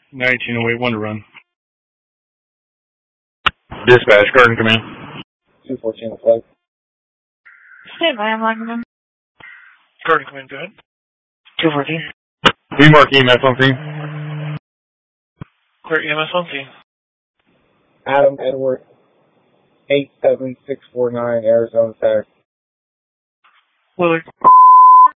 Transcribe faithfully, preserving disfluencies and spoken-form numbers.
nineteen oh eight, one to run. Dispatch, Garden Command. two fourteen to flight. Stand by, I'm logging in. Garden Command, go ahead. two fourteen. We mark E M S on scene. Clear E M S on scene. Adam Edward, eight seven six four nine, Arizona Center. Lily.